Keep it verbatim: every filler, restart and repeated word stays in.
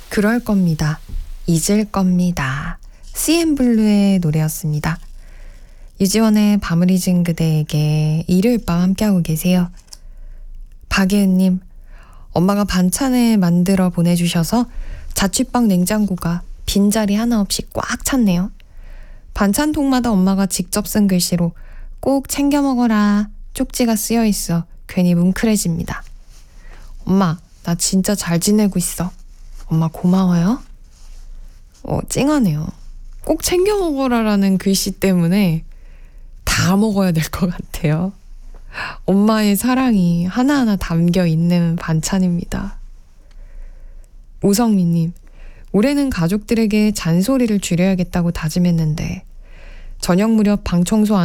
그럴 겁니다. 잊을 겁니다. 씨엔블루의 노래였습니다. 유지원의 밤을 잊은 그대에게 일요일 밤 함께하고 계세요. 박예은님, 엄마가 반찬을 만들어 보내주셔서 자취방 냉장고가 빈자리 하나 없이 꽉 찼네요. 반찬통마다 엄마가 직접 쓴 글씨로 꼭 챙겨 먹어라 쪽지가 쓰여 있어 괜히 뭉클해집니다. 엄마, 나 진짜 잘 지내고 있어. 엄마 고마워요. 어, 찡하네요. 꼭 챙겨 먹어라라는 글씨 때문에 다 먹어야 될 것 같아요. 엄마의 사랑이 하나하나 담겨 있는 반찬입니다. 우성미님, 올해는 가족들에게 잔소리를 줄여야겠다고 다짐했는데 저녁 무렵 방 청소 안